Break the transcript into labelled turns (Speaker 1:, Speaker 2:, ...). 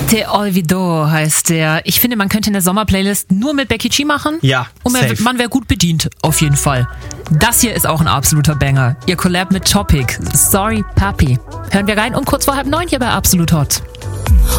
Speaker 1: Te Olvido heißt der. Ich finde, man könnte eine Sommerplaylist nur mit Becky G machen.
Speaker 2: Ja,
Speaker 1: und man wäre gut bedient, auf jeden Fall. Das hier ist auch ein absoluter Banger. Ihr Collab mit Topic. Sorry, Papi. Hören wir rein um kurz vor 8:30 hier bei Absolut Hot.